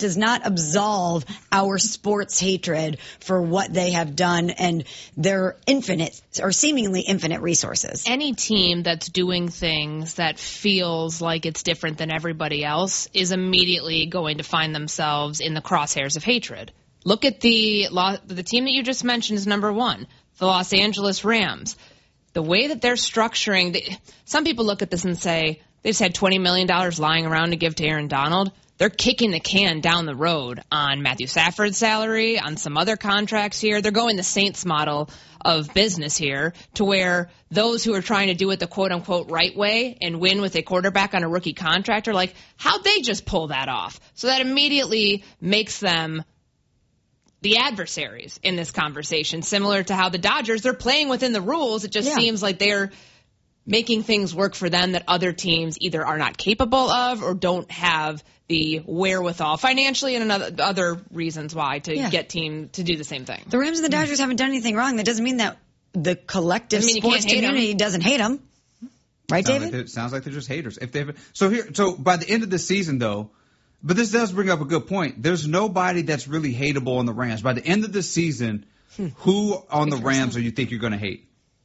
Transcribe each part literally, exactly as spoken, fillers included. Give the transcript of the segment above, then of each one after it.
does not absolve our sports hatred for what they have done and their infinite or seemingly infinite resources. Any team that's doing things that feels like it's different than everybody else is immediately going to find themselves in the crosshairs of hatred. Look at the the team that you just mentioned is number one, the Los Angeles Rams. The way that they're structuring, the, some people look at this and say, they've had twenty million dollars lying around to give to Aaron Donald. They're kicking the can down the road on Matthew Stafford's salary, on some other contracts here. They're going the Saints model of business here to where those who are trying to do it the quote-unquote right way and win with a quarterback on a rookie contract are like, how'd they just pull that off? So that immediately makes them the adversaries in this conversation, similar to how the Dodgers, they're playing within the rules. It just yeah. seems like they're making things work for them that other teams either are not capable of or don't have the wherewithal financially and another, other reasons why to yeah. get team to do the same thing. The Rams and the Dodgers haven't done anything wrong. That doesn't mean that the collective mean sports community doesn't hate them. Right, sounds David? Like it sounds like they're just haters. If they so here, so by the end of the season, though, but this does bring up a good point. There's nobody that's really hateable on the Rams. By the end of the season, hmm. who on the Rams do you think you're going to hate?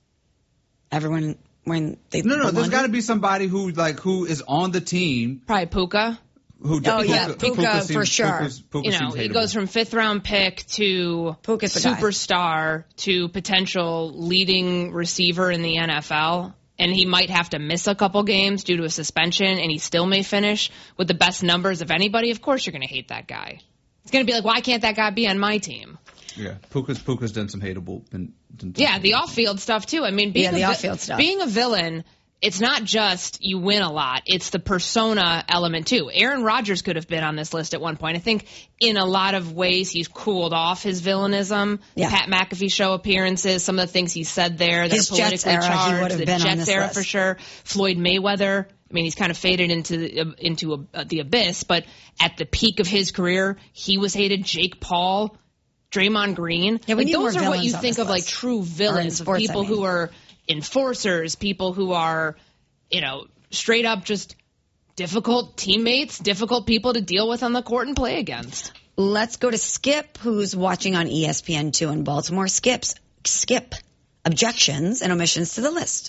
Everyone when they no no. There's got to be somebody who like who is on the team. Probably Puka. Who? Oh yeah, Puka, Puka, Puka seems, for sure. Puka's, Puka you know, he goes from fifth round pick to Puka's superstar to potential leading receiver in the N F L. And he might have to miss a couple games due to a suspension, and he still may finish with the best numbers of anybody. Of course you're going to hate that guy. It's going to be like, why can't that guy be on my team? Yeah, Puka's Puka's done some hateable. Been, done some yeah, hateable. the off-field stuff, too. I mean, being, yeah, the a, off-field stuff. being a villain, it's not just you win a lot. It's the persona element, too. Aaron Rodgers could have been on this list at one point. I think in a lot of ways he's cooled off his villainism. Yeah. Pat McAfee show appearances, some of the things he said there that his are politically Jets era, charged. he would have the been Jets on this era list. for sure. Floyd Mayweather. I mean, he's kind of faded into the, uh, into a, uh, the abyss, but at the peak of his career, he was hated. Jake Paul, Draymond Green. Yeah, we like, need those more are what you villains on think this of like list. true villains, sports, of people I mean. who are enforcers, people who are, you know, straight up just difficult teammates, difficult people to deal with on the court and play against. Let's go to Skip, who's watching on E S P N two in Baltimore. Skips, Skip, objections and omissions to the list.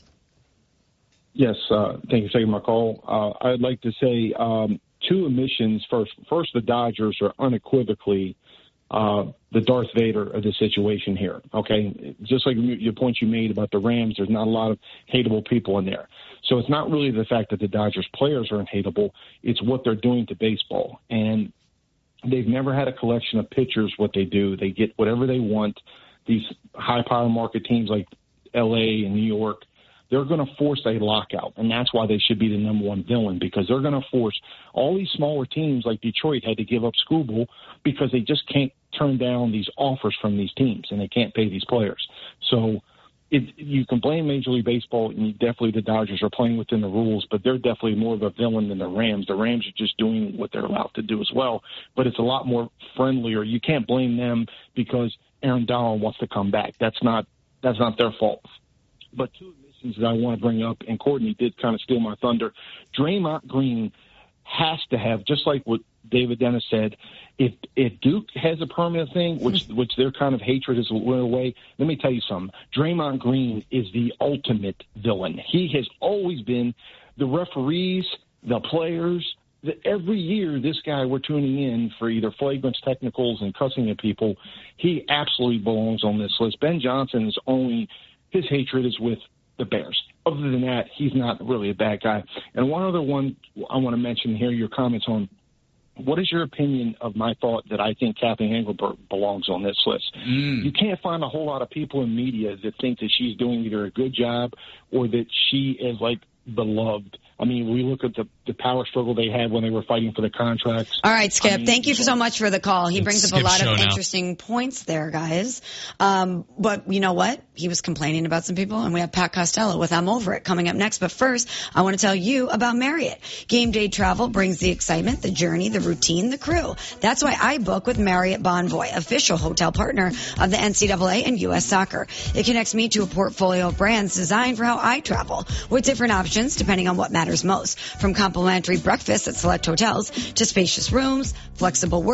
Yes, uh, thank you for taking my call. Uh, I'd like to say um, two omissions. First, first, the Dodgers are unequivocally uh, the Darth Vader of the situation here. Okay, just like your point you made about the Rams, there's not a lot of hateable people in there. So it's not really the fact that the Dodgers players aren't hateable. It's what they're doing to baseball. And they've never had a collection of pitchers, what they do. They get whatever they want. These high-power market teams like L A and New York, they're going to force a lockout. And that's why they should be the number one villain, because they're going to force all these smaller teams like Detroit had to give up Skubal because they just can't turn down these offers from these teams, and they can't pay these players. So it, you can blame Major League Baseball, and you definitely the Dodgers are playing within the rules, but they're definitely more of a villain than the Rams. The Rams are just doing what they're allowed to do as well, but it's a lot more friendlier. You can't blame them because Aaron Donald wants to come back. That's not that's not their fault. But two omissions that I want to bring up, and Courtney did kind of steal my thunder. Draymond Green has to have, just like what David Dennis said, if if Duke has a permanent thing, which which their kind of hatred is went away, let me tell you something. Draymond Green is the ultimate villain. He has always been. The referees, the players, the, every year this guy we're tuning in for either flagrant technicals and cussing at people, he absolutely belongs on this list. Ben Johnson is only, his hatred is with the Bears. Other than that, he's not really a bad guy. And one other one I want to mention here, your comments on, what is your opinion of my thought that I think Kathy Engelbert belongs on this list? Mm. You can't find a whole lot of people in media that think that she's doing either a good job or that she is, like, beloved. I mean, we look at the, the power struggle they had when they were fighting for the contracts. All right, Skip, I mean, thank you so much for the call. He brings up a lot of interesting points there, guys. Um, but you know what? He was complaining about some people, and we have Pat Costello with I'm Over It coming up next. But first, I want to tell you about Marriott. Game day travel brings the excitement, the journey, the routine, the crew. That's why I book with Marriott Bonvoy, official hotel partner of the N C double A and U S Soccer. It connects me to a portfolio of brands designed for how I travel, with different options depending on what matters most. From complimentary breakfasts at select hotels to spacious rooms, flexible work